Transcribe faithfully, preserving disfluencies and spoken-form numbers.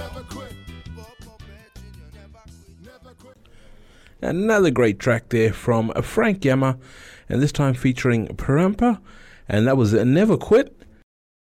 Another great track there from Frank Yama, and this time featuring Parampa, and that was Never Quit.